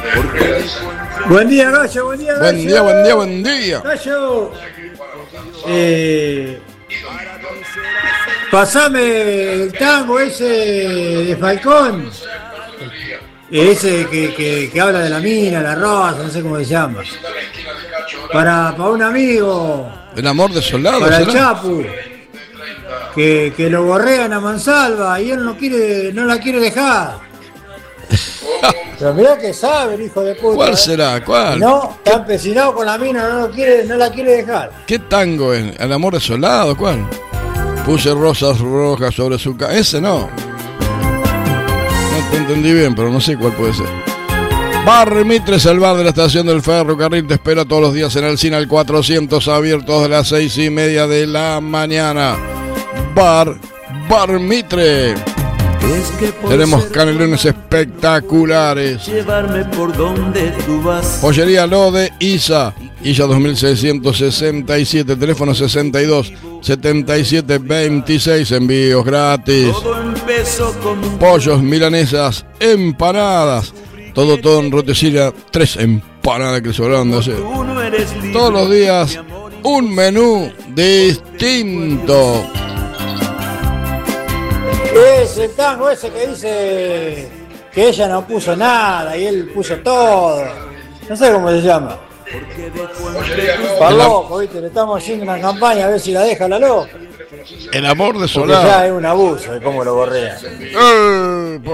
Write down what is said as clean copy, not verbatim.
Buen día, Gallo, buen día, Gallo. Buen día. Gallo. Pasame el tango ese de Falcón. Ese que habla de la mina, la rosa, no sé cómo se llama. Para un amigo. El amor desolado. Para el ¿será? Chapu. Que lo borrean a mansalva y él no la quiere dejar. Pero mirá que sabe el hijo de puta. ¿Cuál será? ¿Cuál? No, está empecinado con la mina, no la quiere dejar. ¿Qué tango es? ¿El amor desolado? ¿Cuál? Puse rosas rojas sobre su cara. Ese no. No te entendí bien, pero no sé cuál puede ser. Bar Mitres, el bar de la estación del ferrocarril, te espera todos los días en el Cine al 400, abiertos de las 6:30 de la mañana. Bar Mitre. Tenemos canelones espectaculares. Llevarme por donde tú vas. Pollería Lode Isa 2667, teléfono 62 77 26, envíos gratis. Todo empezó como un Pollos, milanesas, empanadas. Todo en Rotesilia, 3 empanadas que sobraron de hacer. tú no eres libre. Todos los días un menú distinto. Ese tango ese que dice que ella no puso nada y él puso todo. No sé cómo se llama. Está loco, viste, le estamos haciendo una campaña a ver si la deja la loca. El amor Porque desolado. ya es un abuso de cómo lo borrea.